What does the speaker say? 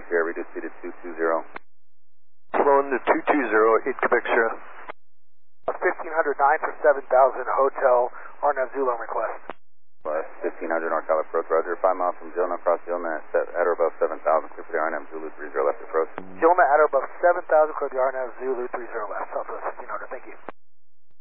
Mike Sierra, reduce speed to 220. Flown to 220, 8 Quebec Sierra. 1509 for 7000, Hotel RNAV Zulu request. 1500 NorCal approach, Roger. 5 miles from Gilna, cross Gilna at or above 7000, clear for the RNAV Zulu 30 left approach. Gilna at or above 7000, clear the RNAV Zulu 30 left, Southwest 1500, thank you.